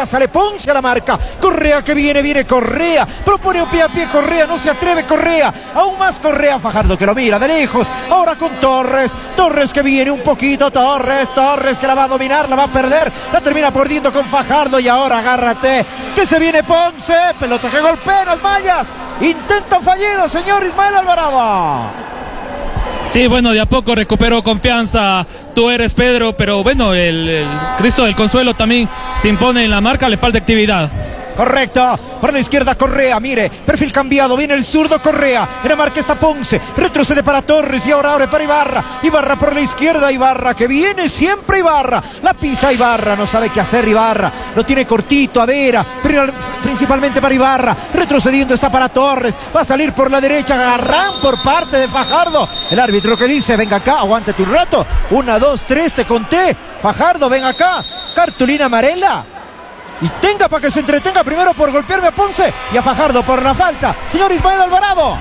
sale Ponce a la marca. Correa que viene Correa. Propone un pie a pie Correa, no se atreve Correa. Aún más Correa, Fajardo que lo mira de lejos. Ahora con Torres. Torres que viene un poquito. Torres que la va a dominar, la va a perder. La termina perdiendo con Fajardo y ahora agárrate. Que se viene Ponce. Pelota que golpea en las mallas. Intento fallido, señor Ismael Alvarado. Sí, bueno, de a poco recuperó confianza Tú Eres Pedro, pero bueno, el Cristo del Consuelo también se impone en la marca, le falta actividad. Correcto, por la izquierda Correa, mire, perfil cambiado, viene el zurdo Correa, en la marca está Ponce, retrocede para Torres y ahora abre para Ibarra, Ibarra por la izquierda, Ibarra que viene siempre Ibarra, la pisa Ibarra, no sabe qué hacer Ibarra, lo tiene cortito a Vera, principalmente para Ibarra, retrocediendo está para Torres, va a salir por la derecha, agarrán por parte de Fajardo, el árbitro que dice, venga acá, aguántate un rato, 1, 2, 3, te conté, Fajardo, ven acá, cartulina amarela. Y tenga para que se entretenga primero por golpearme a Ponce y a Fajardo por la falta. Señor Ismael Alvarado.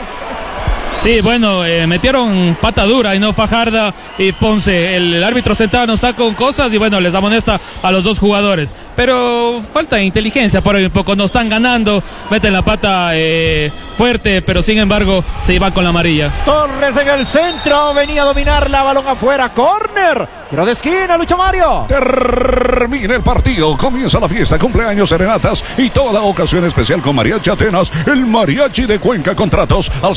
Sí, bueno, metieron pata dura y no Fajardo y Ponce. El árbitro central nos está con cosas y bueno, les amonesta a los dos jugadores. Pero falta de inteligencia, por ahí un poco. No están ganando, meten la pata fuerte, pero sin embargo se iban con la amarilla. Torres en el centro, venía a dominar la balón afuera. Córner, tiro de esquina, Lucho Mario. Termina el partido, comienza la fiesta, cumpleaños, serenatas y toda ocasión especial con Mariachi Atenas, el mariachi de Cuenca. Contratos al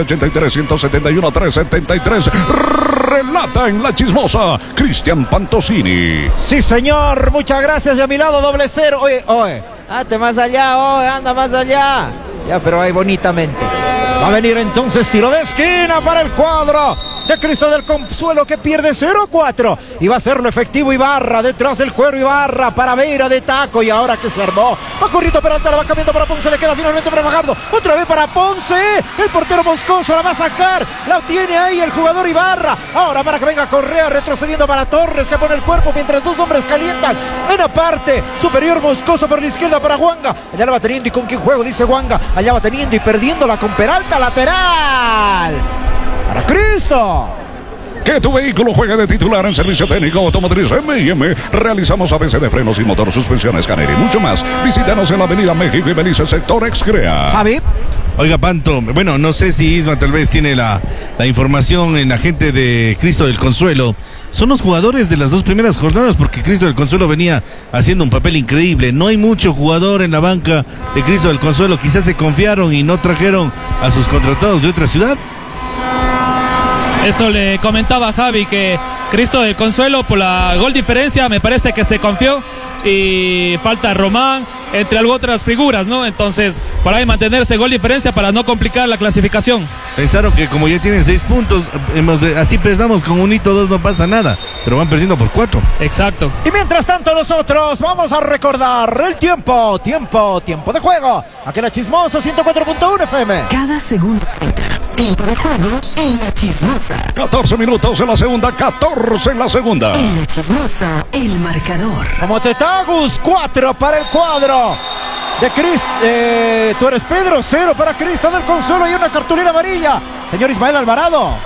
0983-171-373. Relata en La Chismosa, Cristian Pantosini. Sí, señor, muchas gracias. Y a mi lado, 0-0. Oye, ande más allá, anda más allá. Ya, pero ahí bonitamente. Va a venir entonces tiro de esquina para el cuadro de Cristo del Consuelo, que pierde 0-4 y va a hacerlo efectivo Ibarra, detrás del cuero Ibarra para Vera de taco, y ahora que se armó, va corriendo para Alta, la va cambiando para Ponce, le queda finalmente para Fajardo, otra vez para Ponce, el portero Moscoso la va a sacar, la tiene ahí el jugador Ibarra, ahora para que venga Correa, retrocediendo para Torres, que pone el cuerpo mientras dos hombres calientan, en la parte superior Moscoso por la izquierda para Juanga, allá la va teniendo y con quién juego, dice Juanga, allá va teniendo y perdiéndola con Peralta, lateral para Cristo. Que tu vehículo juegue de titular en servicio técnico automotriz M&M. Realizamos ABC de frenos y motor, suspensiones, Caneri y mucho más. Visítanos en la Avenida México y Belice, sector Excrea. Javi. Oiga, Panto, bueno, no sé si Isma tal vez tiene la información en la gente de Cristo del Consuelo. Son los jugadores de las dos primeras jornadas, porque Cristo del Consuelo venía haciendo un papel increíble. No hay mucho jugador en la banca de Cristo del Consuelo. Quizás se confiaron y no trajeron a sus contratados de otra ciudad. Eso le comentaba a Javi, que Cristo del Consuelo por la gol diferencia me parece que se confió y falta Román, entre otras figuras, ¿no? Entonces, para ahí mantenerse gol diferencia para no complicar la clasificación. Pensaron que como ya tienen 6 puntos, así perdamos con 1 y 2 no pasa nada, pero van perdiendo por 4. Exacto. Y mientras tanto nosotros vamos a recordar el tiempo de juego. Aquí en La Chismosa 104.1 FM. Cada segundo cuenta. Tiempo de juego en La Chismosa. 14 minutos en la segunda, 14 en la segunda. En La Chismosa, el marcador. Como Tetagus, 4 para el cuadro de Cristo. Tú Eres Pedro, 0 para Cristo del Consuelo y una cartulina amarilla. Señor Ismael Alvarado.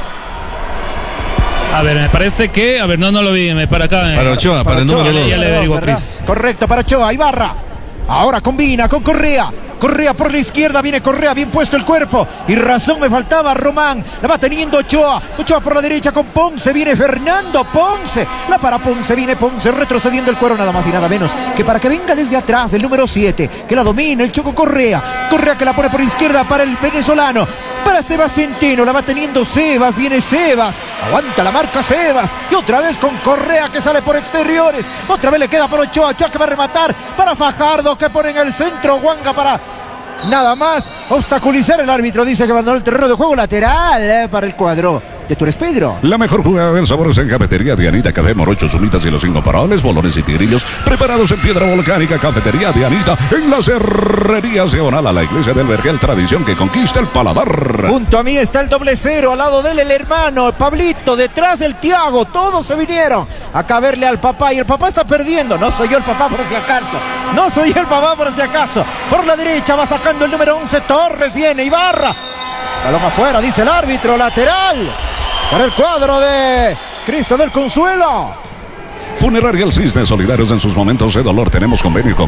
A ver, me parece que... A ver, no lo vi, para acá. Para Ochoa, para el número 2. Ya le digo a Cris. Correcto, para Ochoa, Ibarra. Ahora combina con Correa. Correa por la izquierda, viene Correa, bien puesto el cuerpo. Y razón me faltaba, Román. La va teniendo Ochoa. Ochoa por la derecha con Ponce. Viene Fernando Ponce. La para Ponce, viene Ponce retrocediendo el cuero, nada más y nada menos que para que venga desde atrás el número 7. Que la domina el Choco Correa. Correa que la pone por izquierda para el venezolano. Para Sebas Centeno, la va teniendo Sebas. Viene Sebas. Aguanta la marca Sebas. Y otra vez con Correa que sale por exteriores. Otra vez le queda para Ochoa. Ochoa que va a rematar para Fajardo que pone en el centro. Juanga para... nada más obstaculizar. El árbitro dice que abandonó el terreno de juego, lateral para el cuadro de Tú Eres Pedro. La mejor jugada del sabor es en Cafetería Dianita, café, morochos, humitas y los incomparables bolones y tigrillos preparados en piedra volcánica. Cafetería Dianita, en la Cerrería diagonal a la iglesia del Vergel, tradición que conquista el paladar. Junto a mí está el 0, al lado de él el hermano Pablito, detrás del Tiago. Todos se vinieron acá a verle al papá y el papá está perdiendo. No soy yo el papá por si acaso. No soy el papá por si acaso. Por la derecha va sacando el número 11 Torres, viene Ibarra. Balón afuera, dice el árbitro, lateral para el cuadro de Cristo del Consuelo. Funeraria El Cisne, solidarios en sus momentos de dolor. Tenemos convenio con